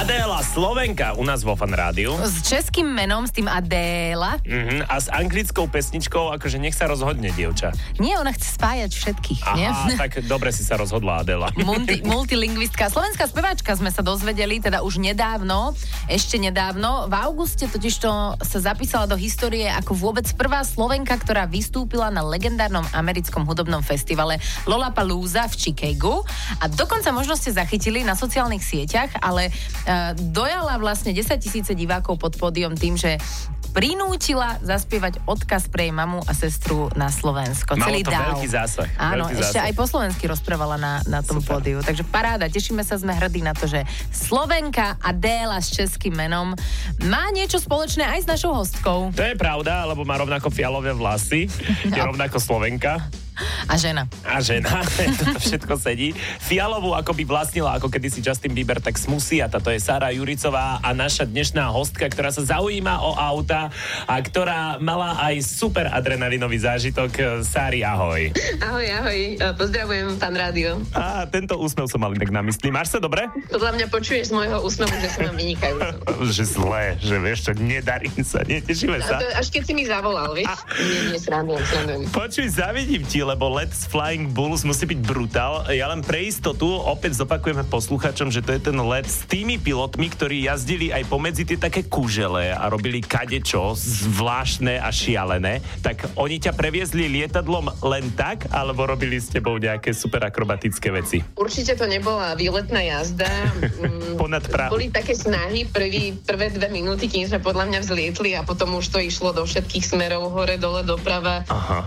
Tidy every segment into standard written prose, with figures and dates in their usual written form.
Adéla, Slovenka u nás vo Fan Rádiu. S českým menom, s tým Adéla. A s anglickou pesničkou, akože nech sa rozhodne, dievča. Nie, ona chce spájať všetkých, nie? Tak dobre si sa rozhodla, Adéla. Multilingvistka. Slovenská speváčka sme sa dozvedeli, teda už ešte nedávno. V auguste totižto sa zapísala do histórie ako vôbec prvá Slovenka, ktorá vystúpila na legendárnom americkom hudobnom festivale Lollapalooza v Chicagu. A dokonca možno ste zachytili na sociálnych sieťach, ale dojala vlastne 10 000 divákov pod pódium tým, že prinútila zaspievať odkaz pre jej mamu a sestru na Slovensko. Malo celý to dáv. veľký zásah. Áno, ešte aj po slovensky rozprávala na tom pódiu. Takže paráda, tešíme sa, sme hrdí na to, že Slovenka Adéla s českým menom má niečo spoločné aj s našou hostkou. To je pravda, lebo má rovnako fialové vlasy, je rovnako Slovenka. A žena. Toto všetko sedí. Fialovú akoby vlastnila, ako kedysi Justin Bieber, tak smusí a táto je Sára Juricová a naša dnešná hostka, ktorá sa zaujíma o auta a ktorá mala aj super adrenalinový zážitok. Sári, ahoj. Ahoj, pozdravujem Fan Rádio. A tento úsmev som mal inak na mysli. Máš sa dobre? Podľa mňa počuješ z môjho úsmevu, že som vám vynikajúco. Že zlé, že vieš čo, nedarím sa, netešíme sa. Až keď si mi zavolal, vieš? Nie, srandujem. Počuj, zavidím ti, lebo Let's Flying Bulls musí byť brutál. Ja len pre istotu opäť zopakujeme posluchačom, že to je ten let s tými pilotmi, ktorí jazdili aj pomedzi tie také kužele a robili kadečo zvláštne a šialené. Tak oni ťa previezli lietadlom len tak, alebo robili s tebou nejaké super akrobatické veci? Určite to nebola výletná jazda. Ponad Prahu. Boli také snahy prvé 2 minúty, kým sme podľa mňa vzlietli a potom už to išlo do všetkých smerov, hore, dole, doprava.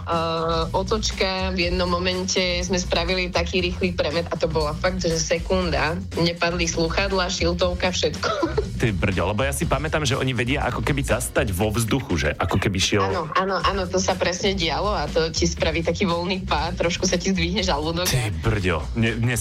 Otočka. V jednom momente sme spravili taký rýchly premet a to bola fakt, že sekunda. Nepadli slúchadlá, šiltovka, všetko. Ty brďo, lebo ja si pamätám, že oni vedia ako keby zastať vo vzduchu, že ako keby šiel... Áno, to sa presne dialo a to ti spraví taký voľný pád, trošku sa ti zdvihne žalúdok. Ty brďo, mne